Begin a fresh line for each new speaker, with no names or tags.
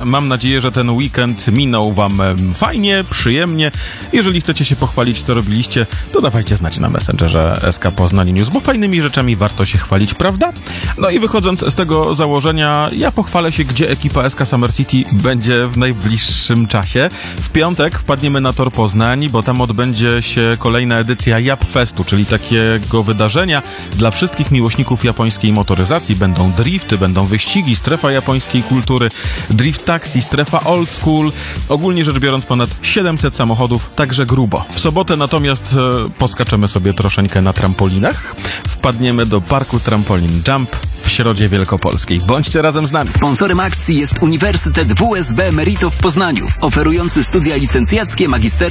Mam nadzieję, że ten weekend minął wam fajnie, przyjemnie. Jeżeli chcecie się pochwalić, co robiliście, to dawajcie znać na Messengerze SK Poznań News, bo fajnymi rzeczami warto się chwalić, prawda? No i wychodząc z tego założenia, ja pochwalę się, gdzie ekipa SK Summer City będzie w najbliższym czasie. W piątek wpadniemy na Tor Poznań, bo tam odbędzie się kolejna edycja Jap Festu, czyli takiego wydarzenia dla wszystkich miłośników japońskiej motoryzacji. Będą drifty, będą wyścigi, strefa japońskiej kultury, drift taxi, strefa old school. Ogólnie rzecz biorąc ponad 700 samochodów, także grubo. W sobotę natomiast poskaczemy sobie troszeczkę na trampolinach. Wpadniemy do parku Trampolin Jump w Środzie Wielkopolskiej. Bądźcie razem z nami.
Sponsorem akcji jest Uniwersytet WSB Merito w Poznaniu, oferujący studia licencjackie, magisterskie